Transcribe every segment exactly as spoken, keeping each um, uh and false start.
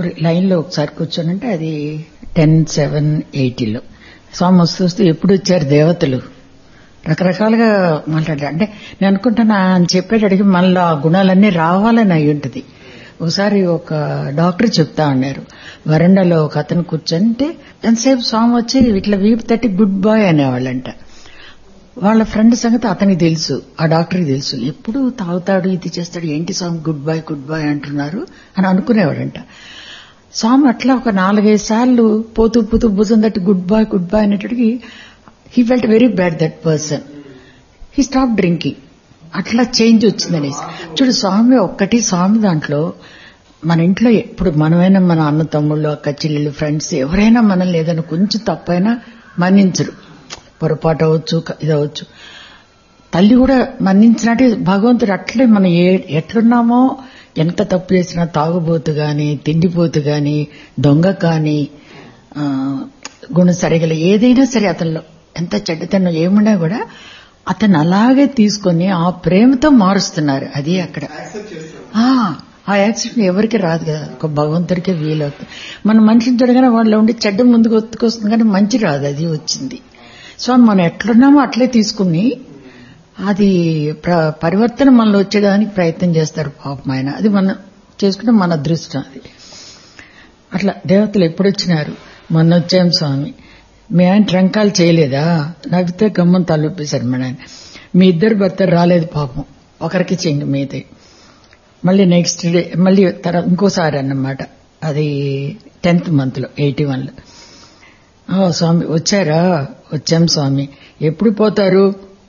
లైన్లో ఒకసారి కూర్చోనంటే అది టెన్ సెవెన్ ఎయిటీలో స్వామి వస్తూ వస్తూ ఎప్పుడు వచ్చారు దేవతలు రకరకాలుగా మాట్లాడారు. అంటే నేను అనుకుంటున్నా అని చెప్పేటడికి మళ్ళీ ఆ గుణాలన్నీ రావాలని అయి ఉంటుంది. ఒకసారి ఒక డాక్టర్ చెప్తా ఉన్నారు, వరండాలో ఒక అతను కూర్చొంటే ఎంతసేపు స్వామి వచ్చి ఇట్లా వీపు తట్టి గుడ్ బాయ్ అనేవాళ్ళంట. వాళ్ళ ఫ్రెండ్ సంగతి అతనికి తెలుసు, ఆ డాక్టర్కి తెలుసు. ఎప్పుడు తాగుతాడు, ఇది చేస్తాడు, ఏంటి స్వామి గుడ్ బాయ్ గుడ్ బాయ్ అంటున్నారు అని అనుకునేవాడంట. స్వామి అట్లా ఒక నాలుగైదు సార్లు పోతూ పోతూ భుజం తట్టి good bye good bye అనేటడికి he felt very bad that person. He stop drinking. అట్లా చేంజ్ వచ్చిందనేసి చూడు. స్వామి ఒక్కటి స్వామి దాంట్లో మన ఇంట్లో ఇప్పుడు మనమైనా మన అన్న తమ్ముళ్ళు అక్క చెల్లెళ్ళు ఫ్రెండ్స్ ఎవరైనా మనల్ని ఏదైనా కొంచెం తప్పైనా మన్నించరు. పొరపాటు అవ్వచ్చు, ఇదవచ్చు. తల్లి కూడా మన్నించినట్టు భగవంతుడు అట్లే మనం ఏ ఎట్లున్నామో ఎంత తప్పు చేసినా తాగుబోతు గాని, తిండిపోతు గాని, దొంగ కాని, గుణ సరిగల ఏదైనా సరే అతనిలో ఎంత చెడ్డతనం ఏమున్నా కూడా అతను అలాగే తీసుకొని ఆ ప్రేమతో మారుస్తున్నారు. అది అక్కడ ఆ యాక్సిడెంట్ ఎవరికి రాదు కదా, ఒక భగవంతుడికే వీలవుతుంది. మన మనిషిని చూడగానే వాళ్ళలో ఉండి చెడ్డ ముందుకు ఒత్తుకొస్తుంది కానీ మంచి రాదు, అది వచ్చింది. సో మనం ఎట్లున్నామో అట్లే తీసుకుని అది పరివర్తన మనలో వచ్చేదానికి ప్రయత్నం చేస్తారు పాపం ఆయన. అది మనం చేసుకుంటే మన అదృష్టం. అది అట్లా దేవతలు ఎప్పుడు వచ్చినారు. మొన్న వచ్చాం స్వామి, మీ ఆయన ట్రంకాలు చేయలేదా, నవ్వితే గమ్మం తలొప్పేశారు మన ఆయన. మీ ఇద్దరు భర్త రాలేదు పాపం, ఒకరికి చేయండి మీదే. మళ్ళీ నెక్స్ట్ డే మళ్ళీ తర్వాత ఇంకోసారి అన్నమాట, అది టెన్త్ మంత్ లో ఎయిటీ వన్ లో స్వామి వచ్చారా, వచ్చాం స్వామి. ఎప్పుడు పోతారు,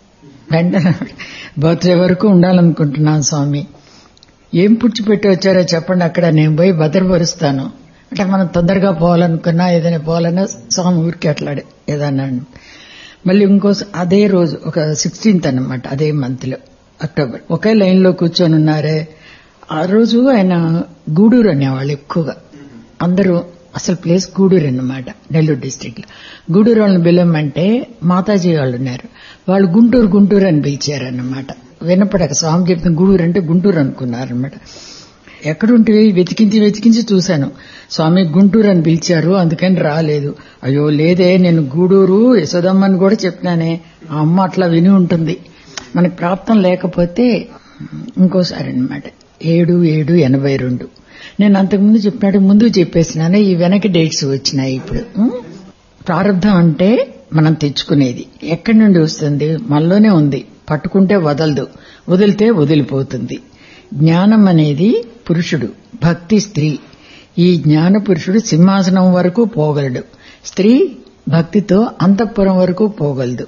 వెంటనే బర్త్డే వరకు ఉండాలనుకుంటున్నాను స్వామి. ఏం పుచ్చిపెట్టి వచ్చారో చెప్పండి, అక్కడ నేను పోయి భద్రపరుస్తాను. అంటే మనం తొందరగా పోవాలనుకున్నా ఏదైనా పోవాలన్నా స్వామి ఊరికి అట్లాడే ఏదన్నా. మళ్ళీ ఇంకో అదే రోజు ఒక సిక్స్టీన్త్ అన్నమాట, అదే మంత్ లో అక్టోబర్, ఒకే లైన్ లో కూర్చొని ఉన్నారే. ఆ రోజు ఆయన గూడూరు అనేవాళ్ళు ఎక్కువగా, అందరూ అసలు ప్లేస్ గూడూరు అన్నమాట, నెల్లూరు డిస్టిక్ లో. గూడూరు వాళ్ళని పిలవమంటే మాతాజీ వాళ్ళు ఉన్నారు, వాళ్ళు గుంటూరు గుంటూరు అని పిలిచారన్నమాట. వినపడక స్వామి చెప్పిన గూడూరు అంటే గుంటూరు అనుకున్నారన్నమాట. ఎక్కడుంటే వెతికించి వెతికించి చూశాను, స్వామి గుంటూరు అని పిలిచారు అందుకని రాలేదు. అయ్యో లేదే, నేను గూడూరు యశోదమ్మని కూడా చెప్పినానే, ఆ అమ్మ అట్లా విని ఉంటుంది. మనకు ప్రాప్తం లేకపోతే ఇంకోసారి అన్నమాట, ఏడు ఏడు ఎనభై రెండు నేను అంతకుముందు చెప్పినట్టు ముందు చెప్పేసినాను. ఈ వెనక డేట్స్ వచ్చినాయి ఇప్పుడు. ప్రారంభం అంటే మనం తెచ్చుకునేది ఎక్కడి నుండి వస్తుంది, మనలోనే ఉంది. పట్టుకుంటే వదలదు, వదిలితే వదిలిపోతుంది. జ్ఞానం అనేది పురుషుడు, భక్తి స్త్రీ. ఈ జ్ఞాన పురుషుడు సింహాసనం వరకు పోగలడు, స్త్రీ భక్తితో అంతఃపురం వరకు పోగలదు.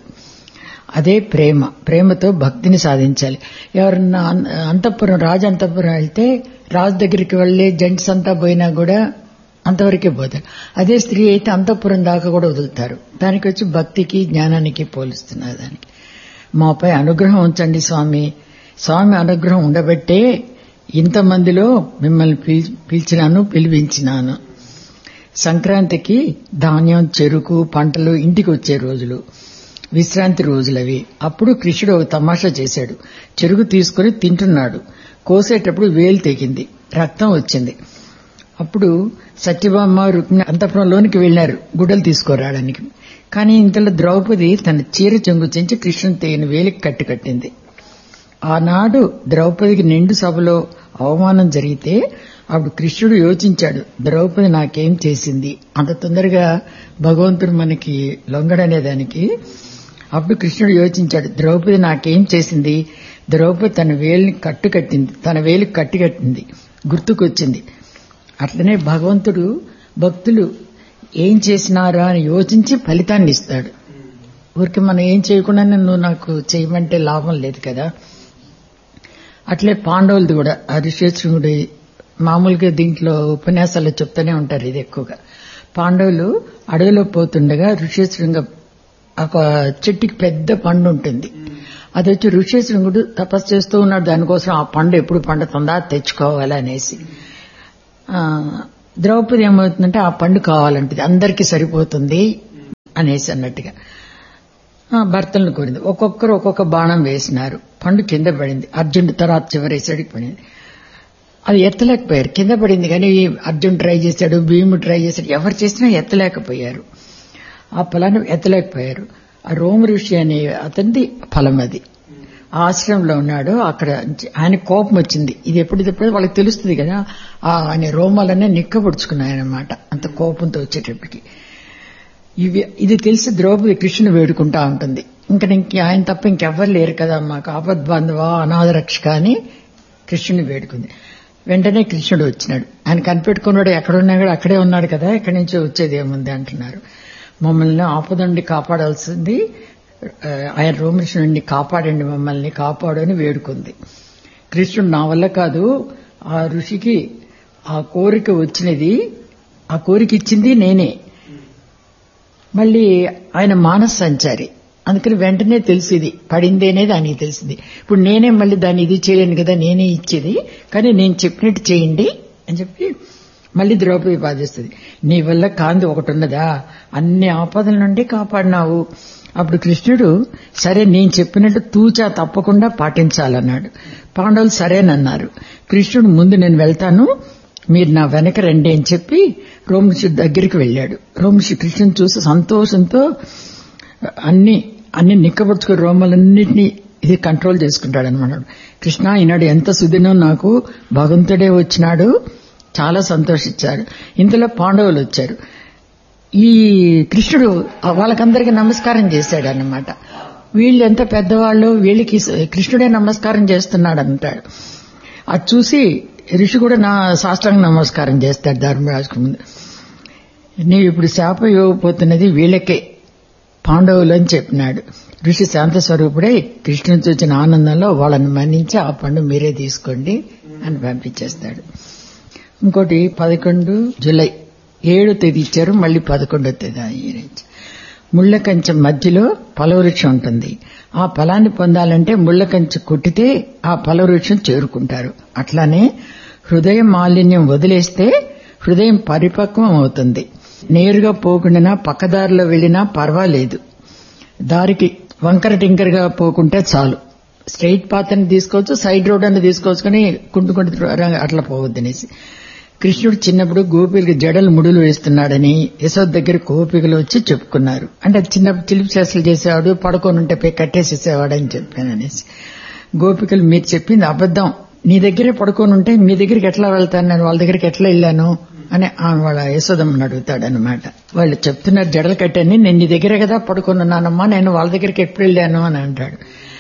అదే ప్రేమ, ప్రేమతో భక్తిని సాధించాలి. ఎవరన్నా అంతఃపురం రాజు అంతఃపురం వెళ్తే రాజు దగ్గరికి వెళ్లే జెంట్స్ అంతా పోయినా కూడా అంతవరకే పోతారు. అదే స్త్రీ అయితే అంతఃపురం దాకా కూడా వదులుతారు. దానికి వచ్చి భక్తికి జ్ఞానానికి పోలుస్తున్నారు. దానికి మాపై అనుగ్రహం ఉంచండి స్వామి. స్వామి అనుగ్రహం ఉండబట్టే ఇంతమందిలో మిమ్మల్ని పిలిచినాను, పిలిపించినాను. సంక్రాంతికి ధాన్యం, చెరుకు, పంటలు ఇంటికి వచ్చే రోజులు, విశ్రాంతి రోజులవి. అప్పుడు కృష్ణుడు ఒక తమాషా చేశాడు. చెరుకు తీసుకుని తింటున్నాడు, కోసేటప్పుడు వేలు తెగింది, రక్తం వచ్చింది. అప్పుడు సత్యభామ రుక్మిణి అంతఃపురంలోనికి వెళ్లారు గుడ్డలు తీసుకురావడానికి. కానీ ఇంతలో ద్రౌపది తన చీర చెంగు చెంచి కృష్ణుని తెగిన వేలికి కట్టి కట్టింది. ఆనాడు ద్రౌపదికి నిండు సభలో అవమానం జరిగితే అప్పుడు కృష్ణుడు యోచించాడు, ద్రౌపది నాకేం చేసింది, అంత తొందరగా భగవంతుడు మనకి లొంగడనేదానికి. అప్పుడు కృష్ణుడు యోచించాడు, ద్రౌపది నాకేం చేసింది, ద్రౌపది తన వేలిని కట్టు కట్టింది, తన వేలికి కట్టి కట్టింది, గుర్తుకొచ్చింది. అట్లనే భగవంతుడు భక్తులు ఏం చేసినారా అని యోచించి ఫలితాన్ని ఇస్తాడు. ఊరికి మనం ఏం చేయకుండానే నువ్వు నాకు చేయమంటే లాభం లేదు కదా. అట్లే పాండవులది కూడా, ఋష్యశృంగుడి మామూలుగా దీంట్లో ఉపన్యాసాల్లో చెప్తూనే ఉంటారు ఇది ఎక్కువగా. పాండవులు అడవిలో పోతుండగా ఋష్యశృంగ ఒక చెట్టుకి పెద్ద పండు ఉంటుంది, అది వచ్చి ఋష్యశృంగుడు తపస్సు చేస్తూ ఉన్నాడు, దానికోసం ఆ పండు ఎప్పుడు పండుతుందా తెచ్చుకోవాలి అనేసి. ద్రౌపది ఏమవుతుందంటే ఆ పండు కావాలంటది, అందరికీ సరిపోతుంది అనేసి అన్నట్టుగా భర్తలను కోరింది. ఒక్కొక్కరు ఒక్కొక్క బాణం వేసినారు, పండు కింద పడింది. అర్జునుడు తర్వాత చివరేసడికి పడింది. అది ఎత్తలేకపోయారు, కింద పడింది. కానీ అర్జున్ ట్రై చేశాడు, భీముడు ట్రై చేశాడు, ఎవరు చేసినా ఎత్తలేకపోయారు. ఆ ఫలాన్ని ఎత్తలేకపోయారు. ఆ రోమ ఋషి అనే అతనిది ఫలం అది. ఆశ్రమంలో ఉన్నాడు. అక్కడ ఆయన కోపం వచ్చింది. ఇది ఎప్పుడైతే వాళ్ళకి తెలుస్తుంది కదా, ఆయన రోమాలనే నిక్కబుడుచుకున్నాయన్నమాట అంత కోపంతో వచ్చేటప్పటికి. ఇవి ఇది తెలిసి ద్రౌపది కృష్ణుని వేడుకుంటా ఉంటుంది. ఇంకా ఇంక ఆయన తప్ప ఇంకెవ్వరు లేరు కదా మాకు ఆపద్బాంధవా అనాథ రక్షక అని కృష్ణుని వేడుకుంది. వెంటనే కృష్ణుడు వచ్చినాడు. ఆయన కనిపెట్టుకున్నాడు, ఎక్కడున్నా కూడా అక్కడే ఉన్నాడు కదా, ఎక్కడి నుంచి వచ్చేది ఏముంది అంటున్నారు. మమ్మల్ని ఆపద నుండి కాపాడాల్సింది ఆయన రోమకృష్ణుడి నుండి కాపాడండి, మమ్మల్ని కాపాడు అని వేడుకుంది. కృష్ణుడు నా వల్ల కాదు, ఆ ఋషికి ఆ కోరిక వచ్చినది, ఆ కోరిక ఇచ్చింది నేనే. మళ్ళీ ఆయన మానస సంచారి, అందుకని వెంటనే తెలిసింది పడింది అనేది ఆయనకి తెలిసింది. ఇప్పుడు నేనే మళ్ళీ దాన్ని ఇది చేయలేను కదా, నేనే ఇచ్చేది, కానీ నేను చెప్పినట్టు చేయండి అని చెప్పి మళ్ళీ ద్రౌపది బాధిస్తుంది. నీ వల్ల కాంతి ఒకటి ఉన్నదా, అన్ని ఆపదల నుండి కాపాడినావు. అప్పుడు కృష్ణుడు సరే నేను చెప్పినట్టు తూచా తప్పకుండా పాటించాలన్నాడు. పాండవులు సరేనన్నారు. కృష్ణుడు ముందు నేను వెళ్తాను, మీరు నా వెనక రండి అని చెప్పి రోమకృష్ణుడి దగ్గరికి వెళ్ళాడు. రోమకృష్ణుడు కృష్ణుని చూసి సంతోషంతో అన్ని అన్ని నిక్కబడుచుకుని రోమలన్నింటినీ ఇది కంట్రోల్ చేసుకుంటాడు అనమాట. కృష్ణ ఈనాడు ఎంత సుదినం, నాకు భగవంతుడే వచ్చినాడు, చాలా సంతోషించారు. ఇంతలో పాండవులు వచ్చారు. ఈ కృష్ణుడు వాళ్ళకందరికీ నమస్కారం చేశాడు అన్నమాట. వీళ్ళు ఎంత పెద్దవాళ్ళు, వీళ్ళకి కృష్ణుడే నమస్కారం చేస్తున్నాడు అంటాడు. అది చూసి ఋషి కూడా నా సాష్టాంగ నమస్కారం చేస్తాడు ధర్మరాజుకు ముందు. నీవు ఇప్పుడు శాపం ఇవ్వబోతున్నది వీళ్ళకే, పాండవులు అని చెప్పినాడు. ఋషి శాంత స్వరూపుడే కృష్ణుని చూసిన ఆనందంలో వాళ్ళని మన్నించి ఆ పండు మీరే తీసుకోండి అని పంపించేస్తాడు. ఇంకోటి పదకొండు జూలై ఏడో తేదీ ఇచ్చారు, మళ్ళీ పదకొండో తేదీ. ముళ్ల కంచె మధ్యలో ఫలవృక్షం ఉంటుంది. ఆ ఫలాన్ని పొందాలంటే ముళ్ల కంచె కొట్టితే ఆ ఫలవృక్షం చేరుకుంటారు. అట్లానే హృదయ మాలిన్యం వదిలేస్తే హృదయం పరిపక్వం అవుతుంది. నేరుగా పోకుండా పక్కదారిలో వెళ్లినా పర్వాలేదు, దారికి వంకర టింకరగా పోకుంటే చాలు. స్ట్రైట్ పాత్ అని తీసుకోవచ్చు, సైడ్ రోడ్ అని తీసుకోవచ్చు, కానీ కుంటుకుంటు అట్లా పోవద్దనేసి. కృష్ణుడు చిన్నప్పుడు గోపికలకు జడలు ముడులు వేస్తున్నాడని యశోద దగ్గర గోపికలు వచ్చి చెప్పుకున్నారు. అంటే చిన్నప్పుడు చిలిపి చేసలు చేసేవాడు, పడుకొని ఉంటే పోయి కట్టేసేసేవాడు అని చెప్పాననేసి. గోపికలు మీరు చెప్పింది అబద్దం, నీ దగ్గరే పడుకొని ఉంటే మీ దగ్గరికి ఎట్లా వెళ్తాను, నేను వాళ్ళ దగ్గరికి ఎట్లా వెళ్ళాను అని వాళ్ళ యశోదమ్మని అడుగుతాడనమాట. వాళ్ళు చెప్తున్నారు జడలు కట్టని, నేను నీ దగ్గరే కదా పడుకున్నానమ్మా, నేను వాళ్ళ దగ్గరికి ఎప్పుడు వెళ్ళాను అని అంటాడు.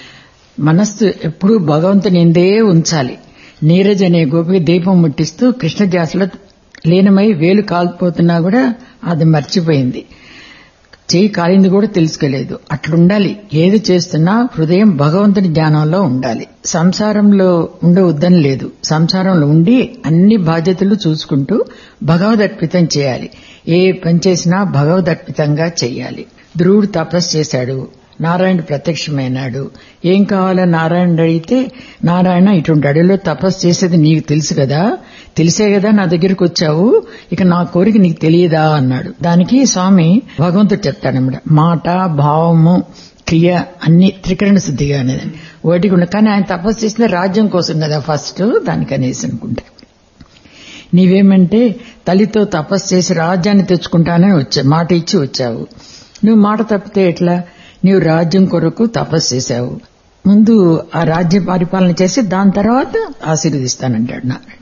మనస్సు ఎప్పుడూ భగవంతుని ఎందే ఉంచాలి. నీరజ్ అనే గోపిక దీపం ముట్టిస్తూ కృష్ణ ధ్యాసలో లీనమై వేలు కాలిపోతున్నా కూడా అది మర్చిపోయింది, చేయి కాలింది కూడా తెలుసుకోలేదు. అట్లుండాలి, ఏది చేస్తున్నా హృదయం భగవంతుని ధ్యానంలో ఉండాలి. సంసారంలో ఉండవద్దని లేదు, సంసారంలో ఉండి అన్ని బాధ్యతలు చూసుకుంటూ భగవదర్పితం చేయాలి. ఏ పని చేసినా భగవదర్పితంగా చేయాలి. ధ్రువుడు తపస్సు చేశాడు, నారాయణ ప్రత్యక్షమైనాడు. ఏం కావాలో నారాయణ అడిగితే, నారాయణ ఇటువంటి అడవిలో తపస్సు చేసేది నీకు తెలుసు కదా, తెలిసే కదా నా దగ్గరికి వచ్చావు, ఇక నా కోరిక నీకు తెలియదా అన్నాడు. దానికి స్వామి భగవంతుడు చెప్తాడన్నమాట, మాట భావము క్రియ అన్ని త్రికరణ శుద్ధిగా అనేది ఒకటికి ఉండ. కానీ ఆయన తపస్సు చేసిన రాజ్యం కోసం కదా ఫస్ట్, దానికనేసి అనుకుంటా. నీవేమంటే తల్లితో తపస్సు చేసి రాజ్యాన్ని తెచ్చుకుంటానని వచ్చా మాట ఇచ్చి వచ్చావు, నువ్వు మాట తప్పితే ఎట్లా, నీవు రాజ్యం కొరకు తపస్సు చేశావు, ముందు ఆ రాజ్య పరిపాలన చేసి దాని తర్వాత ఆశీర్వదిస్తానంటాడు నారాయణ.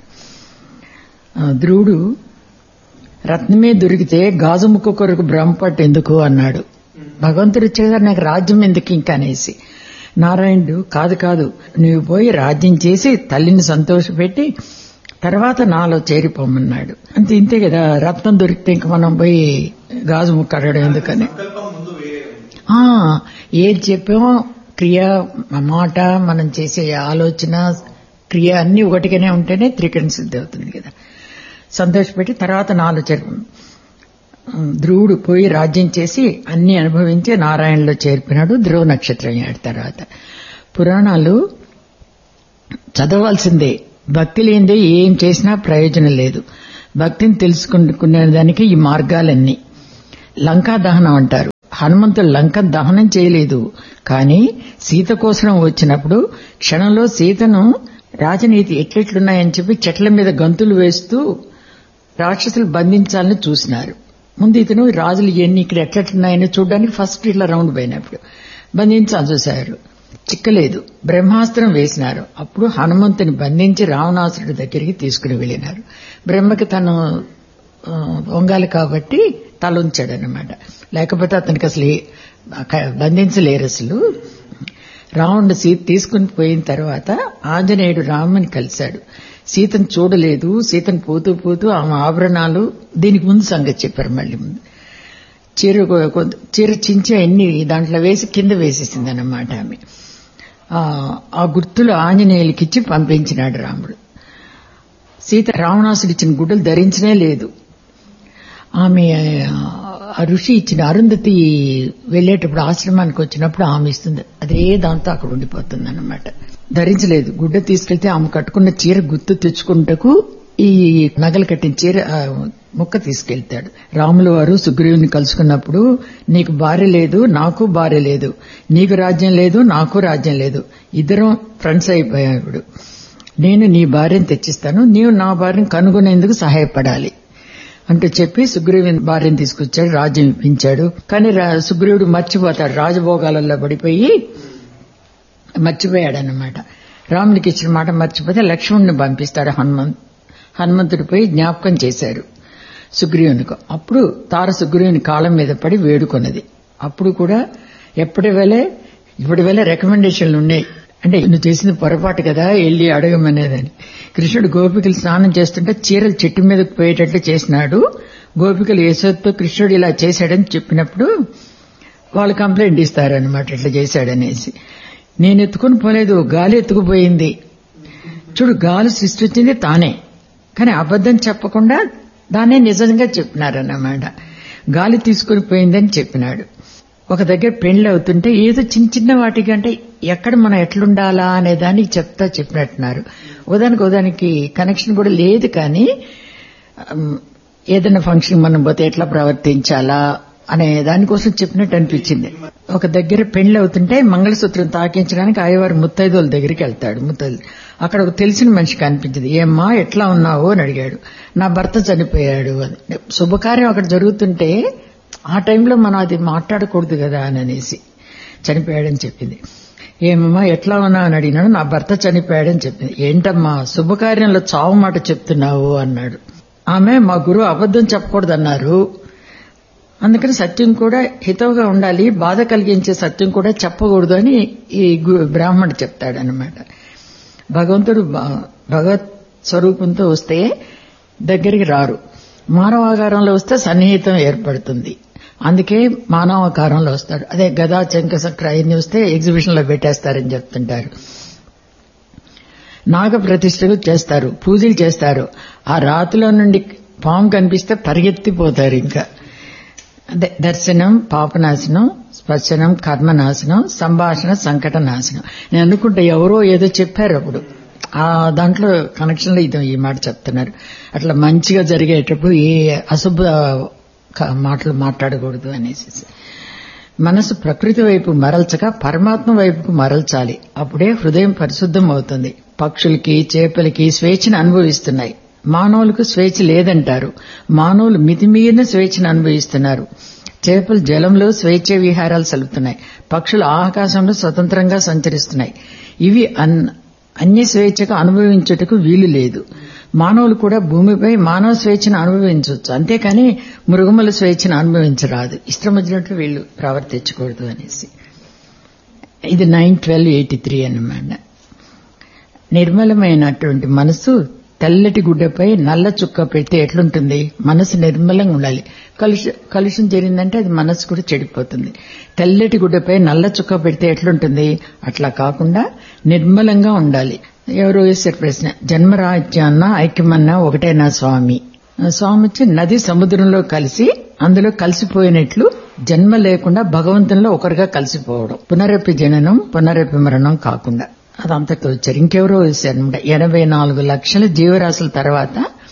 ధ్రువుడు రత్నమే దొరికితే గాజు ముక్క కొరకు భ్రమపట్టు ఎందుకు అన్నాడు. భగవంతుడు వచ్చేదారు నాకు రాజ్యం ఎందుకు ఇంకా అనేసి. నారాయణుడు కాదు కాదు, నువ్వు పోయి రాజ్యం చేసి తల్లిని సంతోషపెట్టి తర్వాత నాలో చేరిపోమన్నాడు. అంతే ఇంతే కదా, రత్నం దొరికితే ఇంక మనం పోయి గాజు ముక్క అడగడం ఎందుకని. ఏది చెప్పామో క్రియ మాట మనం చేసే ఆలోచన క్రియ అన్ని ఒకటిగానే ఉంటేనే త్రికరణ సిద్ధి అవుతుంది కదా. సంతోషపెట్టి తర్వాత నాలో చేరు. ధ్రువుడు పోయి రాజ్యం చేసి అన్ని అనుభవించి నారాయణలో చేర్పినాడు. ధ్రువ నక్షత్రం అయ్యాడు. తర్వాత పురాణాలు చదవాల్సిందే, భక్తి లేనిదే ఏం చేసినా ప్రయోజనం లేదు. భక్తిని తెలుసుకునే దానికి ఈ మార్గాలన్నీ. లంకా దహనం అంటారు, హనుమంతుడు లంక దహనం చేయలేదు, కానీ సీత కోసం వచ్చినప్పుడు క్షణంలో సీతను రాజనీతి ఎట్లెట్లున్నాయని చెప్పి చెట్ల మీద గంతులు వేస్తూ రాక్షసులు బంధించాలని చూసినారు. ముందు ఇతను రాజులు ఎన్ని ఇక్కడ ఎట్లెట్లున్నాయని చూడడానికి ఫస్ట్ ఇట్లా రౌండ్ పోయినప్పుడు బంధించాలని చూశారు. చిక్కలేదు. బ్రహ్మాస్త్రం వేసినారు. అప్పుడు హనుమంతుని బంధించి రావణాసురుడి దగ్గరికి తీసుకుని వెళ్ళినారు. బ్రహ్మకి తను వంగాలి కాబట్టి తలుంచాడనమాట. లేకపోతే అతనికి అసలు బంధించలేరు. అసలు రావణుడు సీత తీసుకుని పోయిన తర్వాత ఆంజనేయుడు రాముని కలిశాడు. సీతను చూడలేదు. సీతను పోతూ పోతూ ఆమె ఆభరణాలు దీనికి ముందు సంగతి చెప్పారు. మళ్ళీ ముందు చీర చీర చించి అన్ని దాంట్లో వేసి కింద వేసేసింది అన్నమాట ఆమె. ఆ గుర్తులు ఆంజనేయులకిచ్చి పంపించినాడు రాముడు. సీత రావణాసుడు ఇచ్చిన గుడ్డలు ధరించనే లేదు. ఆమె ఆ ఋషి ఇచ్చిన అరుంధతి వెళ్లేటప్పుడు ఆశ్రమానికి వచ్చినప్పుడు ఆమె ఇస్తుంది. అదే దాంతో అక్కడ ఉండిపోతుంది అన్నమాట. ధరించలేదు. గుడ్డ తీసుకెళ్తే ఆమె కట్టుకున్న చీర గుర్తు తెచ్చుకుంటకు ఈ నగలు కట్టిన చీర ముక్క తీసుకెళ్తాడు. రాముల వారు సుగ్రీవుని కలుసుకున్నప్పుడు నీకు భార్య లేదు, నాకు భార్య లేదు, నీకు రాజ్యం లేదు, నాకు రాజ్యం లేదు, ఇద్దరం ఫ్రెండ్స్ అయిపోయాడు. నేను నీ భార్యను తెచ్చిస్తాను, నీవు నా భార్యను కనుగొనేందుకు సహాయపడాలి అంటూ చెప్పి సుగ్రీవుని భార్యను తీసుకొచ్చాడు. రాజ్యం ఇప్పించాడు. కానీ సుగ్రీవుడు మర్చిపోతాడు. రాజభోగాలలో పడిపోయి మర్చిపోయాడనమాట. రామునికి ఇచ్చిన మాట మర్చిపోతే లక్ష్మణుని పంపిస్తాడు. హనుమంత్ హనుమంతుడు పోయి జ్ఞాపకం చేశారు సుగ్రీవునికి. అప్పుడు తార సుగ్రీవుని కాళ్ళ మీద పడి వేడుకొన్నది. అప్పుడు కూడా ఎప్పటి వేళ ఇప్పటి వేళ రికమెండేషన్లు ఉన్నాయి. అంటే నువ్వు చేసింది పొరపాటు కదా, వెళ్ళి అడగమనేదని. కృష్ణుడు గోపికలు స్నానం చేస్తుంటే చీరలు చెట్టు మీదకు పోయేటట్లు చేసినాడు. గోపికలు యశోదతో కృష్ణుడు ఇలా చేశాడని చెప్పినప్పుడు వాళ్ళు కంప్లైంట్ ఇస్తారనమాట, ఇట్లా చేశాడనేసి. నేను ఎత్తుకుని పోలేదు, గాలి ఎత్తుకుపోయింది. చూడు, గాలి సృష్టించింది తానే, కానీ అబద్దం చెప్పకుండా దాన్నే నిజంగా చెప్పినారన్నమాట. గాలి తీసుకుని పోయిందని చెప్పినాడు. ఒక దగ్గర పెళ్లి అవుతుంటే ఏదో చిన్న చిన్న వాటికంటే ఎక్కడ మనం ఎట్లుండాలా అనే దానికి చెప్తా చెప్పినట్టున్నారు. ఉదానికి ఉదానికి కనెక్షన్ కూడా లేదు, కానీ ఏదైనా ఫంక్షన్ మనం పోతే ఎట్లా ప్రవర్తించాలా అనే దానికోసం చెప్పినట్టు అనిపించింది. ఒక దగ్గర పెళ్లి అవుతుంటే మంగళసూత్రం తాకించడానికి అయ్యవారు ముత్తైదుల దగ్గరికి వెళ్తాడు. ముత్తైదు అక్కడ ఒక తెలిసిన మనిషి కనిపించింది. ఏమ్మా ఎట్లా ఉన్నావు అని అడిగాడు. నా భర్త చనిపోయాడు అని. శుభకార్యం అక్కడ జరుగుతుంటే ఆ టైంలో మనం అది మాట్లాడకూడదు కదా అని అనేసి చనిపోయాడని చెప్పింది. ఏమమ్మా ఎట్లా ఉన్నావు అని అడిగినాడు. నా భర్త చనిపోయాడని చెప్పింది. ఏంటమ్మా శుభకార్యంలో చావు మాట చెప్తున్నావు అన్నాడు. ఆమె మా గురువు అబద్దం చెప్పకూడదన్నారు, అందుకని సత్యం కూడా హితవుగా ఉండాలి, బాధ కలిగించే సత్యం కూడా చెప్పకూడదు అని ఈ బ్రాహ్మణుడు చెప్తాడనమాట. భగవంతుడు భగవత్ స్వరూపంతో వస్తే దగ్గరికి రారు, మానవాకారంలో వస్తే సన్నిహితం ఏర్పడుతుంది. అందుకే మానవాకారంలో వస్తాడు. అదే గదా చంక చక్ర అన్ని వస్తే ఎగ్జిబిషన్ లో పెట్టేస్తారని చెప్తుంటారు. నాగ ప్రతిష్టలు చేస్తారు, పూజలు చేస్తారు. ఆ రాతిలో నుండి పాము కనిపిస్తే పరిగెత్తిపోతారు. ఇంకా అదే దర్శనం పాపనాశనం, స్పర్శనం కర్మనాశనం, సంభాషణ సంకట నాశనం. నేను అనుకుంటే ఎవరో ఏదో చెప్పారు అప్పుడు, ఆ దాంట్లో కనెక్షన్ లో ఇది ఈ మాట చెప్తున్నారు. అట్లా మంచిగా జరిగేటప్పుడు ఏ అశుభ మాటలు మాట్లాడకూడదు అనేసి. మనసు ప్రకృతి వైపు మరల్చక పరమాత్మ వైపుకు మరల్చాలి. అప్పుడే హృదయం పరిశుద్ధం అవుతుంది. పక్షులకి చేపలకి స్వేచ్ఛను అనుభవిస్తున్నాయి, మానవులకు స్వేచ్ఛ లేదంటారు. మానవులు మితిమీరిన స్వేచ్ఛను అనుభవిస్తున్నారు. చేపలు జలంలో స్వేచ్ఛ విహారాలు సలుపుతున్నాయి, పక్షులు ఆకాశంలో స్వతంత్రంగా సంచరిస్తున్నాయి. ఇవి అన్య స్వేచ్ఛగా అనుభవించుటకు వీలు లేదు. మానవులు కూడా భూమిపై మానవ స్వేచ్ఛను అనుభవించవచ్చు, అంతేకాని మృగముల స్వేచ్ఛను అనుభవించరాదు. ఇష్టం వచ్చినట్లు వీళ్ళు ప్రవర్తించకూడదు అనేసి. ఇది నైన్ ట్వెల్వ్ ఎయిటీ త్రీ అన్నమాట. నిర్మలమైనటువంటి మనసు తెల్లటి గుడ్డపై నల్ల చుక్క పెడితే ఎట్లుంటుంది? మనసు నిర్మలంగా ఉండాలి. కలుష కలుషం జరిగిందంటే అది మనసు కూడా చెడిపోతుంది. తెల్లటి గుడ్డపై నల్ల చుక్క పెడితే ఎట్లుంటుంది? అట్లా కాకుండా నిర్మలంగా ఉండాలి. ఎవరో వేసారు ప్రశ్న, జన్మరాజ్యాన్న ఐక్యమన్నా ఒకటేనా స్వామి? స్వామి వచ్చి నది సముద్రంలో కలిసి అందులో కలిసిపోయినట్లు జన్మ లేకుండా భగవంతునిలో ఒకరిగా కలిసిపోవడం. పునరపి జననం పునరపి మరణం కాకుండా అదంతకు వచ్చారు. ఇంకెవరో వేశారనమాట. ఎనభై నాలుగు లక్షల జీవరాశుల తర్వాత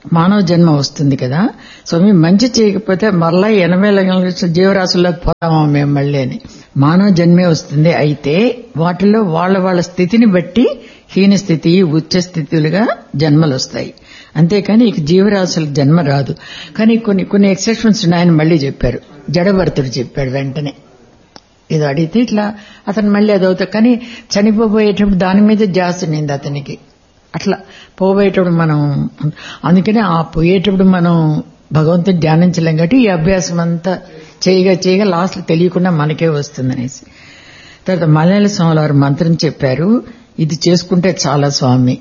మానవ జన్మ వస్తుంది కదా. స్వామి మంచి చేయకపోతే మరలా ఎనభై లక్షల జీవరాశుల్లోకి పోతామా మేము మళ్ళీ అని. మానవ జన్మే వస్తుంది. అయితే వాటిలో వాళ్ళ వాళ్ళ స్థితిని బట్టి హీన స్థితి, ఉచ్చ స్థితులుగా జన్మలు వస్తాయి. అంతేకాని ఇక జీవరాశులకు జన్మ రాదు. కానీ కొన్ని కొన్ని ఎక్సెప్షన్స్ ఉన్నాయని మళ్లీ చెప్పారు. జడభరతుడు చెప్పాడు వెంటనే. ఇది అడిగితే ఇట్లా అతను మళ్ళీ అది అవుతాడు. కానీ చనిపోబోయేటప్పుడు దాని మీద ధ్యాస నింది అతనికి. అట్లా పోబోయేటప్పుడు మనం, అందుకనే ఆ పోయేటప్పుడు మనం భగవంతుని ధ్యానించలేం కాబట్టి ఈ అభ్యాసం అంతా చేయగా చేయగా లాస్ట్ తెలియకుండా మనకే వస్తుందనేసి. తర్వాత మలయాళ స్వామి వారు మంత్రం చెప్పారు, ఇది చేసుకుంటే చాలా స్వామి.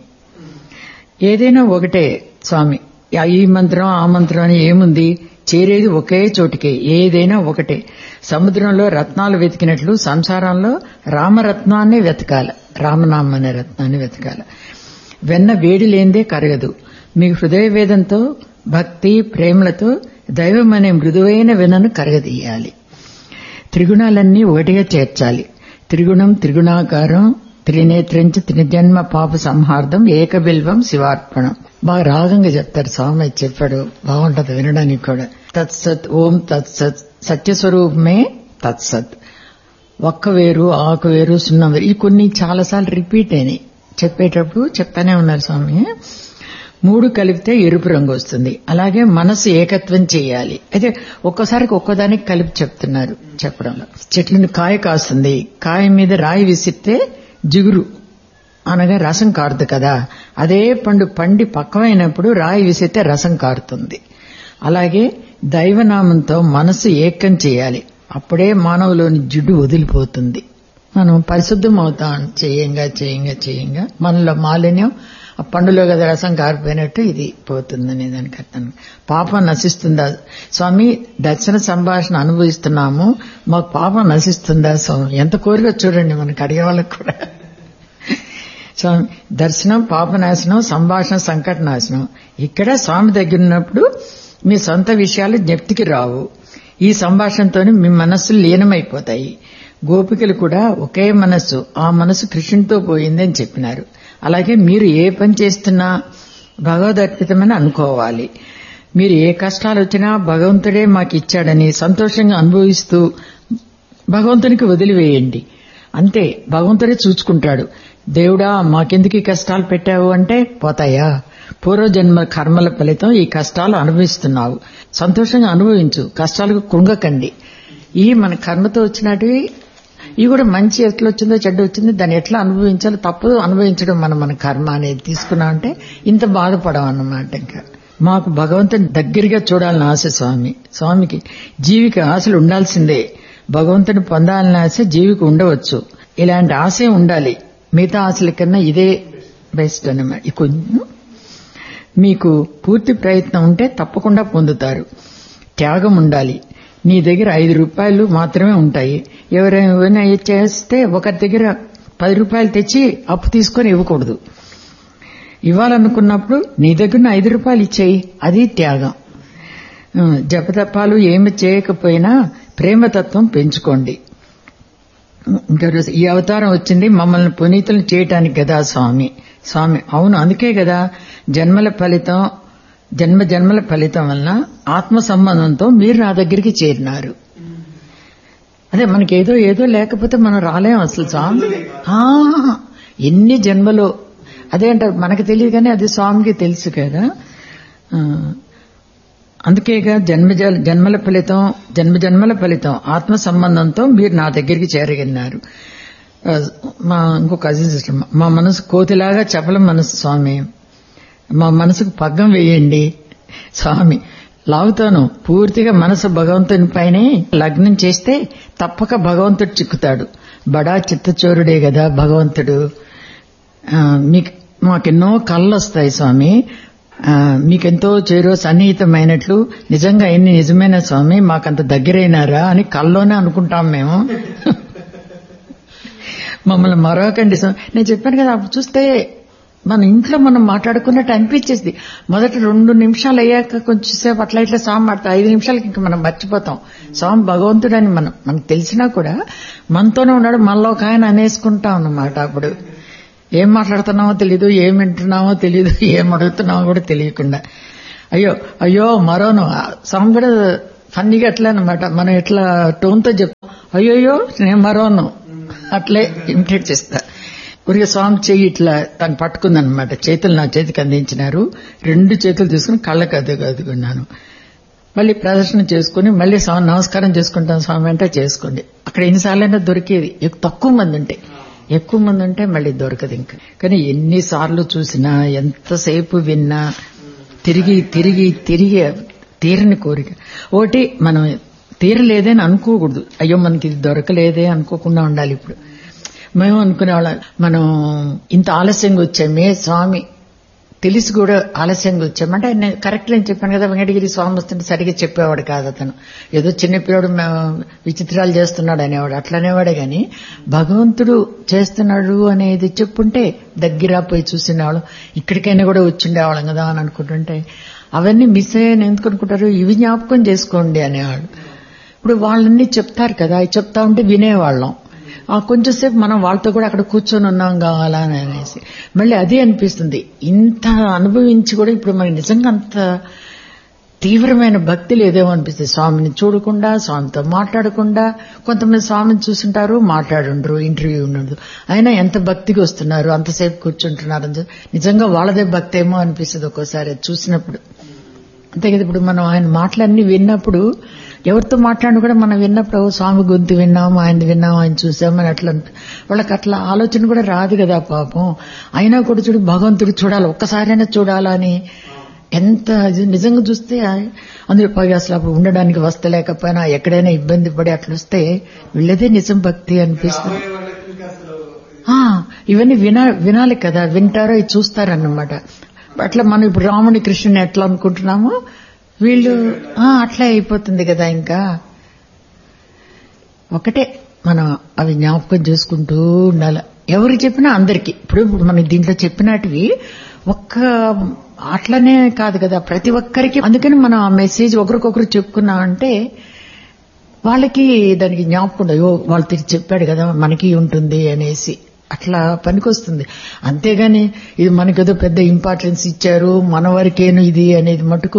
ఏదైనా ఒకటే స్వామి, ఈ మంత్రం ఆ మంత్రం అని ఏముంది, చేరేది ఒకే చోటికే, ఏదైనా ఒకటే. సముద్రంలో రత్నాలు వెతికినట్లు సంసారంలో రామరత్నాన్ని వెతకాల, రామనామం అనే రత్నాన్ని వెతకాల. వెన్న వేడి లేనిదే కరగదు. మీకు హృదయ వేదంతో భక్తి ప్రేమలతో దైవం అనే మృదువైన వెన్నను కరగదీయాలి. త్రిగుణాలన్నీ ఒకటిగా చేర్చాలి. త్రిగుణం త్రిగుణాకారం త్రినేత్రంచ త్రిజన్మ పాప సంహార్థం ఏకబిల్వం శివార్పణం. బాగా రాగంగా చెప్తారు స్వామి, చెప్పాడు, బాగుంటది వినడానికి కూడా. తత్సత్ ఓం తత్సత్, సత్యస్వరూపమే తత్సత్. ఒక్క వేరు ఆకు వేరు సున్నం వేరు, ఈ కొన్ని చాలాసార్లు రిపీట్ అయినాయి. చెప్పేటప్పుడు చెప్తానే ఉన్నారు స్వామి. మూడు కలిపితే ఎరుపు రంగు వస్తుంది. అలాగే మనసు ఏకత్వం చేయాలి. అయితే ఒక్కసారికి ఒక్కదానికి కలిపి చెప్తున్నారు చెప్పడంలో. చెట్లను కాయ కాస్తుంది, కాయ మీద రాయి విసిరితే జిగురు అనగా రసం కారుతుంది కదా. అదే పండు పండి పక్వమైనప్పుడు రాయి విసిరితే రసం కారుతుంది. అలాగే దైవనామంతో మనసు ఏకం చేయాలి. అప్పుడే మానవులోని జిడ్డు వదిలిపోతుంది. మనం పరిశుద్ధం అవుతాం చేయంగా చేయంగా చేయంగా. మనలో మాలిన్యం ఆ పండులో కదా రసం కారిపోయినట్టు ఇది పోతుందనే దానికి అర్థం. పాపం నశిస్తుందా స్వామి? దర్శన సంభాషణ అనుభవిస్తున్నాము, మాకు పాపం నశిస్తుందా స్వామి? ఎంత కోరిక చూడండి మనకు అడిగే వాళ్ళకు కూడా. స్వామి దర్శనం పాపనాశనం, సంభాషణ సంకటనాశనం. ఇక్కడ స్వామి దగ్గర ఉన్నప్పుడు మీ సొంత విషయాలు జ్ఞప్తికి రావు. ఈ సంభాషణతోనే మీ మనస్సులు లీనమైపోతాయి. గోపికలు కూడా ఒకే మనస్సు, ఆ మనస్సు కృష్ణునితో పోయిందని చెప్పినారు. అలాగే మీరు ఏ పని చేస్తున్నా భగవదర్పితమని అనుకోవాలి. మీరు ఏ కష్టాలు వచ్చినా భగవంతుడే మాకు ఇచ్చాడని సంతోషంగా అనుభవిస్తూ భగవంతునికి వదిలివేయండి. అంతే, భగవంతుడే చూసుకుంటాడు. దేవుడా మాకెందుకు ఈ కష్టాలు పెట్టావు అంటే పోతాయా? పూర్వజన్మ కర్మల ఫలితం ఈ కష్టాలు అనుభవిస్తున్నావు, సంతోషంగా అనుభవించు, కష్టాలకు కృంగకండి. ఈ మన కర్మతో వచ్చినటివి ఇవి కూడా మంచి ఎట్లా వచ్చిందో చెడ్డ వచ్చిందో దాన్ని ఎట్లా అనుభవించాలో, తప్పదు అనుభవించడం మనం మన కర్మ అనేది తీసుకున్నామంటే ఇంత బాధపడం అన్నమాట. ఇంకా మాకు భగవంతుని దగ్గరగా చూడాలని ఆశ స్వామి. స్వామికి జీవికి ఆశలు ఉండాల్సిందే. భగవంతుని పొందాలని ఆశ జీవికి ఉండవచ్చు. ఇలాంటి ఆశే ఉండాలి. మిగతా ఆశల కన్నా ఇదే బెస్ట్ అన్నమాట. కొంచెం మీకు పూర్తి ప్రయత్నం ఉంటే తప్పకుండా పొందుతారు. త్యాగం ఉండాలి. నీ దగ్గర ఐదు రూపాయలు మాత్రమే ఉంటాయి. ఎవరైనా చేస్తే ఒకరి దగ్గర పది రూపాయలు తెచ్చి అప్పు తీసుకొని ఇవ్వకూడదు. ఇవ్వాలనుకున్నప్పుడు నీ దగ్గర ఐదు రూపాయలు ఇచ్చేయి, అది త్యాగం. జపతపాలు ఏమి చేయకపోయినా ప్రేమతత్వం పెంచుకోండి. ఇంకా ఈ అవతారం వచ్చింది మమ్మల్ని పునీతులను చేయటానికి కదా స్వామి. స్వామి అవును, అందుకే కదా జన్మల ఫలితం జన్మ జన్మల ఫలితం వలన ఆత్మ సంబంధంతో మీరు నా దగ్గరికి చేరినారు. అదే మనకి ఏదో ఏదో లేకపోతే మనం రాలేం అసలు స్వామి. ఎన్ని జన్మలో అదే అంటారు, మనకు తెలియదు కానీ అది స్వామికి తెలుసు కదా. అందుకేగా జన్మ జన్మల ఫలితం జన్మ జన్మల ఫలితం ఆత్మ సంబంధంతో మీరు నా దగ్గరికి చేరగలిగినారు. మా ఇంకో కజిన్ సిస్టర్, మా మనసు కోతిలాగా చపల మనసు స్వామి, మా మనసుకు పగ్గం వేయండి స్వామి. లాగుతాను పూర్తిగా మనసు భగవంతుని పైనే లగ్నం చేస్తే తప్పక భగవంతుడు చిక్కుతాడు. బడా చిత్తచోరుడే కదా భగవంతుడు. మీకు మాకెన్నో కళ్ళు వస్తాయి స్వామి, మీకెంతో చేరో సన్నిహితమైనట్లు. నిజంగా ఎన్ని నిజమైన స్వామి, మాకంత దగ్గరైనారా అని కల్లోనే అనుకుంటాం మేము. మమ్మల్ని మరొకండి స్వామి. నేను చెప్పాను కదా, అప్పుడు చూస్తే మన ఇంట్లో మనం మాట్లాడుకున్నట్టు అనిపించేది. మొదటి రెండు నిమిషాలు అయ్యాక కొంచెం సేపు అట్లా ఇట్లా స్వామి మాట్లాడతాం, ఐదు నిమిషాలకి ఇంకా మనం మర్చిపోతాం స్వామి భగవంతుడని. మనం మనకు తెలిసినా కూడా మనతోనే ఉన్నాడు, మనలో ఒక ఆయన అనేసుకుంటాం అన్నమాట. అప్పుడు ఏం మాట్లాడుతున్నామో తెలీదు, ఏం వింటున్నామో తెలీదు, ఏం అడుగుతున్నామో కూడా తెలియకుండా. అయ్యో అయ్యో మరోను స్వామి కూడా ఫన్నీగా ఎట్లా అనమాట, మనం ఎట్లా టోన్తో చెప్తాం, అయ్యోయ్యో నేను మరోను అట్లే ఇమిటేట్ చేస్తా. ఊరికే స్వామి చెయ్యి ఇట్లా తను పట్టుకుందనమాట, చేతులు నా చేతికి అందించినారు, రెండు చేతులు తీసుకుని కళ్ళకు అదుగు అదుగున్నాను. మళ్ళీ ప్రదర్శన చేసుకుని మళ్ళీ స్వామి నమస్కారం చేసుకుంటాం స్వామి అంటే చేసుకోండి. అక్కడ ఎన్నిసార్లైనా దొరికేది, తక్కువ మంది ఉంటే, ఎక్కువ మంది ఉంటే మళ్ళీ దొరకదు ఇంకా. కానీ ఎన్నిసార్లు చూసినా ఎంతసేపు విన్నా తిరిగి తిరిగి తిరిగి తీరని కోరిక. ఒకటి మనం తీరలేదని అనుకోకూడదు, అయ్యో మనకి ఇది దొరకలేదే అనుకోకుండా ఉండాలి. ఇప్పుడు మేము అనుకునేవాళ్ళం మనం ఇంత ఆలస్యంగా వచ్చామే, స్వామి తెలిసి కూడా ఆలస్యంగా వచ్చామంటే ఆయన కరెక్ట్ అని చెప్పాను కదా, వెంకటగిరి స్వామి వస్తుంటే సరిగ్గా చెప్పేవాడు కాదు అతను, ఏదో చిన్నపిల్లడు విచిత్రాలు చేస్తున్నాడు అనేవాడు, అట్లనేవాడే గాని భగవంతుడు చేస్తున్నాడు అనేది చెప్పుంటే దగ్గర పోయి చూసినవాళ్ళం, ఇక్కడికైనా కూడా వచ్చిండేవాళ్ళం కదా అని అనుకుంటుంటే అవన్నీ మిస్ అయ్యాను. ఎందుకు అనుకుంటారు, ఇవి జ్ఞాపకం చేసుకోండి అనేవాడు. ఇప్పుడు వాళ్ళన్నీ చెప్తారు కదా, అవి చెప్తా ఉంటే వినేవాళ్ళం. కొంచెంసేపు మనం వాళ్ళతో కూడా అక్కడ కూర్చొని ఉన్నాం కావాలా అని అనేసి మళ్ళీ అదే అనిపిస్తుంది. ఇంత అనుభవించి కూడా ఇప్పుడు మనకి నిజంగా అంత తీవ్రమైన భక్తి లేదేమో అనిపిస్తుంది. స్వామిని చూడకుండా, స్వామితో మాట్లాడకుండా, కొంతమంది స్వామిని చూస్తుంటారు మాట్లాడుండ్రు, ఇంటర్వ్యూ ఉండదు, అయినా ఎంత భక్తికి వస్తున్నారు, అంతసేపు కూర్చుంటున్నారు. నిజంగా వాళ్ళదే భక్తి ఏమో అనిపిస్తుంది ఒక్కోసారి చూసినప్పుడు. అంతే కదా, ఇప్పుడు మనం ఆయన మాటలన్నీ విన్నప్పుడు, ఎవరితో మాట్లాడిన కూడా మనం విన్నప్పుడు స్వామి గొంతు విన్నాము, ఆయన విన్నాము, ఆయన చూసామని అట్లా వాళ్ళకి అట్లా ఆలోచన కూడా రాదు కదా పాపం. అయినా కూడా చూడు భగవంతుడు చూడాలి, ఒక్కసారైనా చూడాలని ఎంత నిజంగా చూస్తే అందులో పై అసలు అప్పుడు ఉండడానికి వస్తలేకపోయినా ఎక్కడైనా ఇబ్బంది పడి అట్లా వస్తే వీళ్ళదే నిజం భక్తి అనిపిస్తుంది. ఇవన్నీ వినా వినాలి కదా, వింటారో ఇది చూస్తారన్నమాట. అట్లా మనం ఇప్పుడు రాముని కృష్ణుని ఎట్లా అనుకుంటున్నామో వీళ్ళు అట్లా అయిపోతుంది కదా. ఇంకా ఒకటే మనం అవి జ్ఞాపకం చేసుకుంటూ ఉండాలి. ఎవరికి చెప్పినా అందరికీ, ఇప్పుడు ఇప్పుడు మనం దీంట్లో చెప్పినటివి ఒక్క అట్లనే కాదు కదా, ప్రతి ఒక్కరికి. అందుకని మనం ఆ మెసేజ్ ఒకరికొకరు చెప్పుకున్నామంటే వాళ్ళకి దానికి జ్ఞాపకం అయ్యో వాళ్ళు తిరిగి చెప్పాడు కదా మనకి ఉంటుంది అనేసి అట్లా పనికొస్తుంది. అంతేగాని ఇది మనకేదో పెద్ద ఇంపార్టెన్స్ ఇచ్చారు మన వరకేను ఇది అనేది మటుకు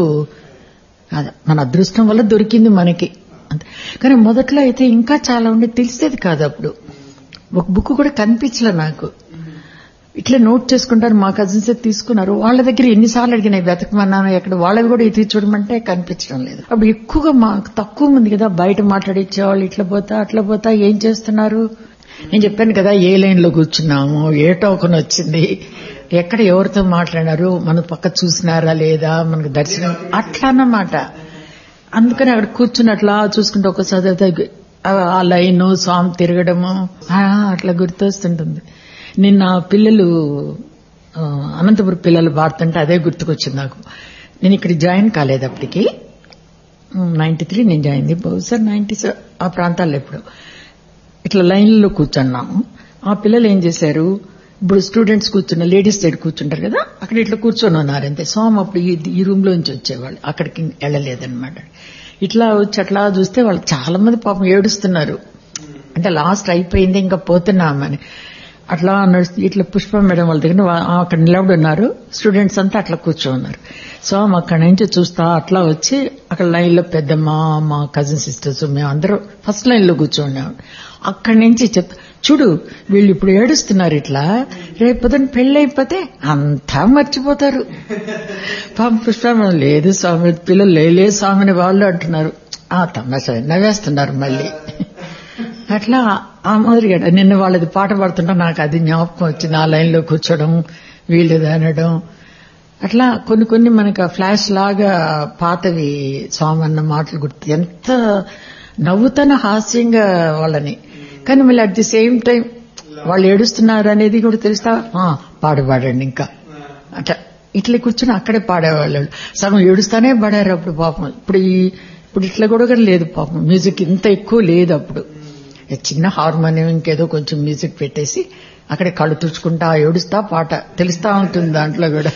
మన అదృష్టం వల్ల దొరికింది మనకి అంతే. కానీ మొదట్లో అయితే ఇంకా చాలా ఉండి తెలిసేది కాదు. అప్పుడు ఒక బుక్ కూడా కనిపించలే నాకు. ఇట్లా నోట్ చేసుకుంటారు, మా కజిన్స్ తీసుకున్నారు, వాళ్ళ దగ్గర ఎన్నిసార్లు అడిగినాయి వెతకమన్నాను, ఎక్కడ వాళ్ళవి కూడా ఇది చూడమంటే కనిపించడం లేదు. అప్పుడు ఎక్కువగా మాకు తక్కువ మంది కదా బయట మాట్లాడిచ్చేవాళ్ళు, ఇట్లా పోతా అట్లా పోతా ఏం చేస్తున్నారు. నేను చెప్పాను కదా ఏ లైన్ లో కూర్చున్నాము, ఏ టోకన్ వచ్చింది, ఎక్కడ ఎవరితో మాట్లాడారు, మన పక్క చూసినారా లేదా, మనకు దర్శనం అట్లా అన్నమాట. అందుకని అక్కడ కూర్చుని అట్లా చూసుకుంటే ఒకసారి ఆ లైన్ స్వామి తిరగడము అట్లా గుర్తొస్తుంటుంది. నిన్న పిల్లలు అనంతపురం పిల్లలు పాడుతుంటే అదే గుర్తుకొచ్చింది నాకు. నేను ఇక్కడ జాయిన్ కాలేదు అప్పటికి, నైన్టీ త్రీ నేను జాయిన్ అయింది, బహుశా నైన్టీ సెవెన్ ఆ ప్రాంతాల్లో. ఎప్పుడు ఇట్లా లైన్లో కూర్చున్నాము. ఆ పిల్లలు ఏం చేశారు, ఇప్పుడు స్టూడెంట్స్ కూర్చున్న లేడీస్ సైడ్ కూర్చుంటారు కదా, అక్కడ ఇట్లా కూర్చొని ఉన్నారు అంతే. స్వామి అప్పుడు ఈ రూమ్ లోంచి వచ్చేవాళ్ళు, అక్కడికి వెళ్ళలేదన్నమాట. ఇట్లా వచ్చి అట్లా చూస్తే వాళ్ళు చాలా మంది పాపం ఏడుస్తున్నారు. అంటే లాస్ట్ అయిపోయింది ఇంకా పోతున్నామని అట్లా నడుస్తూ ఇట్లా పుష్ప మేడం వాళ్ళ దగ్గర అక్కడ నిలబడి ఉన్నారు, స్టూడెంట్స్ అంతా అట్లా కూర్చోన్నారు. సో అక్కడి నుంచి చూస్తా అట్లా వచ్చి అక్కడ లైన్ లో పెద్దమ్మ, మా కజిన్ సిస్టర్స్, మేము అందరూ ఫస్ట్ లైన్ లో కూర్చోన్నాం. అక్కడి నుంచి చెప్తా చూడు వీళ్ళు ఇప్పుడు ఏడుస్తున్నారు, ఇట్లా రేపు పొద్దున్న పెళ్లి అయిపోతే అంతా మర్చిపోతారు. పాప పుష్ప లేదు స్వామి పిల్లలు లేదు స్వామిని వాళ్ళు అంటున్నారు. ఆ తమాషా నవ్వేస్తున్నారు మళ్ళీ. అట్లా ఆ మాదిరిగా నిన్న వాళ్ళది పాట పాడుతుంటే నాకు అది జ్ఞాపకం వచ్చింది. ఆ లైన్ లో కూర్చోడం, వీళ్ళది అనడం, అట్లా కొన్ని కొన్ని మనకు ఫ్లాష్ లాగా పాతవి స్వామి అన్న మాటలు గుర్తు. ఎంత నవ్వుతాన హాస్యంగా వాళ్ళని, కానీ మళ్ళీ అట్ ది సేమ్ టైం వాళ్ళు ఏడుస్తున్నారు అనేది కూడా తెలుస్తా. పాడు పాడండి ఇంకా అట్లా ఇట్లా కూర్చొని అక్కడే పాడేవాళ్ళు. సగం ఏడుస్తానే పాడారు అప్పుడు పాపం. ఇప్పుడు ఇప్పుడు ఇట్లా కూడా లేదు పాపం, మ్యూజిక్ ఇంత ఎక్కువ లేదు. అప్పుడు చిన్న హార్మోనియం ఇంకేదో కొంచెం మ్యూజిక్ పెట్టేసి అక్కడే కళ్ళు తుడుచుకుంటా ఏడుస్తా పాట తెలుస్తా ఉంటుంది. దాంట్లో కూడా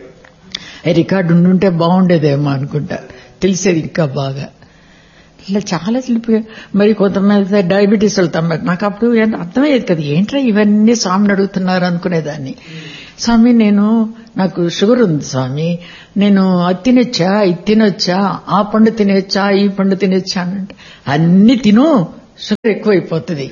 రికార్డు ఉండుంటే బాగుండేదేమో అనుకుంటా, తెలిసేది ఇంకా బాగా. ఇట్లా చాలా తెలిపి మరి కొంతమంది డయాబెటీస్ వెళ్తాం. నాకు అప్పుడు అర్థమయ్యేది కదా, ఏంట్రా ఇవన్నీ స్వామిని అడుగుతున్నారు అనుకునేదాన్ని. స్వామి నేను నాకు షుగర్ ఉంది స్వామి, నేను అది తినొచ్చా ఇది తినొచ్చా, ఆ పండు తినొచ్చా ఈ పండు తినొచ్చా అంటే, అన్ని తిను షుగర్ ఎక్కువైపోతుంది.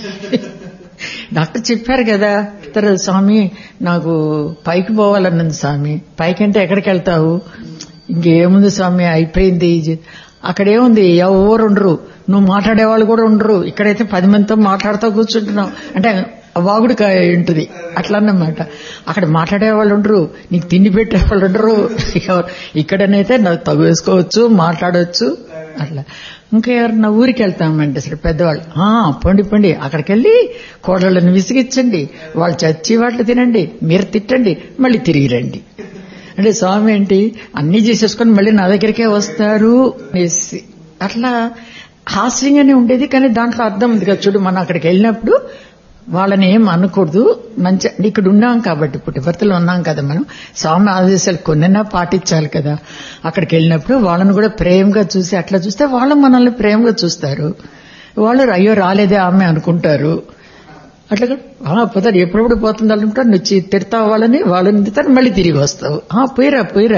డాక్టర్ చెప్పారు కదా, తర్వాత స్వామి నాకు పైకి పోవాలన్నది స్వామి. పైకి అంటే ఎక్కడికి వెళ్తావు, ఇంకేముంది స్వామి అయిపోయింది. అక్కడేముంది ఎవరు ఉండరు, నువ్వు మాట్లాడేవాళ్ళు కూడా ఉండరు. ఇక్కడైతే పది మందితో మాట్లాడుతూ కూర్చుంటున్నావు అంటే వాగుడు ఉంటుంది అట్లా అన్నమాట. అక్కడ మాట్లాడేవాళ్ళు ఉండరు, నీకు తిండి పెట్టేవాళ్ళు ఉండరు. ఇక్కడనైతే నాకు తగు వేసుకోవచ్చు, మాట్లాడవచ్చు అట్లా. ఇంకా ఎవరన్నా ఊరికి వెళ్తామంటే అసలు పెద్దవాళ్ళు పండి పండి అక్కడికి వెళ్ళి కోడళ్ళని విసిగించండి, వాళ్ళు చచ్చి వాటిని తినండి, మీరు తిట్టండి, మళ్ళీ తిరిగి రండి అంటే స్వామి ఏంటి అన్ని చేసేసుకొని మళ్ళీ నా దగ్గరికే వస్తారు అనేసి అట్లా హాస్యంగానే ఉండేది. కానీ దాంట్లో అర్థం ఉంది కదా చూడు, మనం అక్కడికి వెళ్ళినప్పుడు వాళ్ళని ఏం అనకూడదు, మంచి ఇక్కడ ఉన్నాం కాబట్టి, పుట్టిపర్తిలో ఉన్నాం కదా మనం, స్వామి ఆదేశాలు కొన్నైనా పాటించాలి కదా. అక్కడికి వెళ్ళినప్పుడు వాళ్ళని కూడా ప్రేమగా చూసి అట్లా చూస్తే వాళ్ళు మనల్ని ప్రేమగా చూస్తారు. వాళ్ళు అయ్యో రాలేదే ఆమె అనుకుంటారు. అట్లా పోతారు, ఎప్పుడప్పుడు పోతుంది అనుకుంటారు, నువ్వు తిడతావు వాళ్ళని, వాళ్ళని తిడతారు, మళ్ళీ తిరిగి వస్తావు. పోయిరా పోయిరా.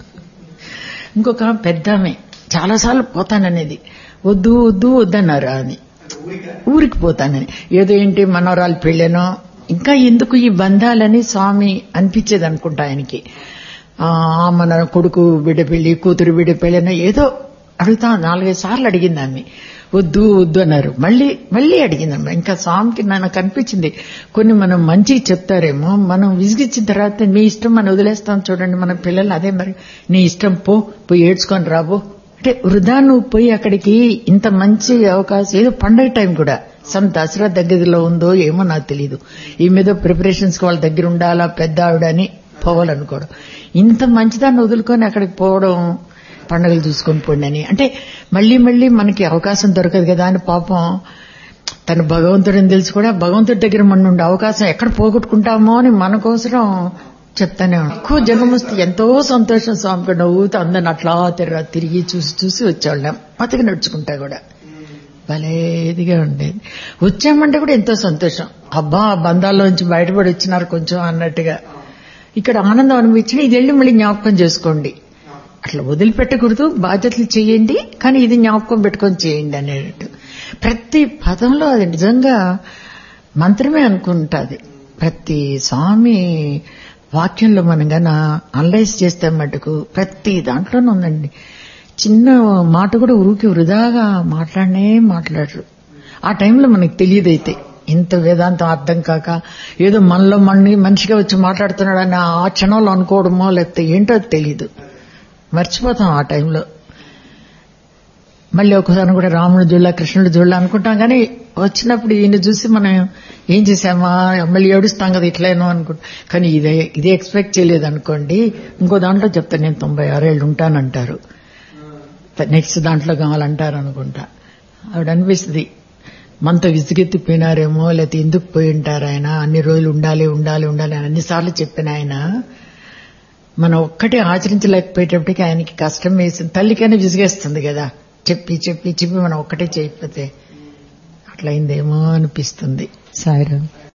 ఇంకొక పెద్ద ఆమె చాలాసార్లు పోతాననేది, వద్దు వద్దు వద్దన్నారు అని, ఊరికి పోతానని. ఏదో ఏంటి మనవరాలు పెళ్ళనో ఇంకా ఎందుకు ఈ బంధాలని స్వామి అనిపించేది అనుకుంటా ఆయనకి. మన కొడుకు బిడ్డ పెళ్లి, కూతురు బిడ్డ పెళ్ళనో ఏదో అడుగుతా, నాలుగైదు సార్లు అడిగింది ఆమె, వద్దు వద్దు అన్నారు. మళ్ళీ మళ్ళీ అడిగిందమ్మా. ఇంకా స్వామికి నాకు అనిపించింది కొన్ని మనం మంచిగా చెప్తారేమో, మనం విసిగిచ్చిన తర్వాత మీ ఇష్టం మనం వదిలేస్తాం చూడండి మన పిల్లలు, అదే మరి నీ ఇష్టం పో, పోయి ఏడ్చుకొని రాబో అంటే వృధా నువ్వు పోయి అక్కడికి ఇంత మంచి అవకాశం. ఏదో పండగ టైం కూడా, సమ్ దసరా దగ్గరలో ఉందో ఏమో నాకు తెలియదు, ఈ మీద ప్రిపరేషన్స్ వాళ్ళ దగ్గర ఉండాలా పెద్ద ఆవిడని పోవాలనుకోవడం, ఇంత మంచిదాన్ని వదులుకొని అక్కడికి పోవడం, పండుగలు చూసుకొని పోండి అని అంటే మళ్లీ మళ్లీ మనకి అవకాశం దొరకదు కదా అని పాపం తను భగవంతుడిని తెలిసి కూడా భగవంతుడి దగ్గర మన నుండి అవకాశం ఎక్కడ పోగొట్టుకుంటామో అని మన కోసం చెప్తానే ఎక్కువ జనం వస్తే ఎంతో సంతోషం. స్వామికి నవ్వుతూ అందరిని అట్లా తిరగ తిరిగి చూసి చూసి వచ్చేవాళ్ళం, మతికి నడుచుకుంటా కూడా భలేదిగా ఉండేది. వచ్చామంటే కూడా ఎంతో సంతోషం, అబ్బా బంధాల్లోంచి బయటపడి వచ్చినారు కొంచెం అన్నట్టుగా. ఇక్కడ ఆనందం అనిపించిన ఇది వెళ్ళి మళ్ళీ జ్ఞాపకం చేసుకోండి, అట్లా వదిలిపెట్టకూడదు, బాధ్యతలు చేయండి, కానీ ఇది జ్ఞాపకం పెట్టుకొని చేయండి అనేటట్టు. ప్రతి పదంలో అది నిజంగా మంత్రమే అనుకుంటుంది. ప్రతి స్వామి వాక్యంలో మనం గానా అనలైజ్ చేస్తే మటుకు ప్రతి దాంట్లోనే ఉందండి. చిన్న మాట కూడా ఊరికి వృధాగా మాట్లాడనే మాట్లాడరు. ఆ టైంలో మనకు తెలియదైతే ఇంత వేదాంతం అర్థం కాక ఏదో మనలో మన్ని మనిషిగా వచ్చి మాట్లాడుతున్నాడని ఆ క్షణంలో అనుకోవడమో లేకపోతే ఏంటో తెలియదు, మర్చిపోతాం ఆ టైంలో. మళ్ళీ ఒకసారి కూడా రాముడు జుళ్ళ కృష్ణుడు జుళ్ళ అనుకుంటాం, కానీ వచ్చినప్పుడు ఈయన చూసి మనం ఏం చేసామా మళ్ళీ ఏడుస్తాం కదా ఇట్లేనో అనుకుంటాం. కానీ ఇదే ఇదే ఎక్స్పెక్ట్ చేయలేదు అనుకోండి. ఇంకో దాంట్లో చెప్తాను, నేను తొంభై ఆరేళ్ళు ఉంటానంటారు, నెక్స్ట్ దాంట్లో కావాలంటారు అనుకుంటా. ఆవిడ అనిపిస్తుంది మనతో విసిగెత్తిపోయినారేమో, లేకపోతే ఎందుకు పోయి ఉంటారు ఆయన, అన్ని రోజులు ఉండాలి ఉండాలి ఉండాలి అని అన్నిసార్లు చెప్పిన ఆయన మనం ఒక్కటే ఆచరించలేకపోయేటప్పటికీ ఆయనకి కష్టం వేసింది. తల్లికైనా విసిగేస్తుంది కదా, చెప్పి చెప్పి చెప్పి మనం ఒక్కటే చేయకపోతే అట్లయిందేమో అనిపిస్తుంది. సాయిరామ్.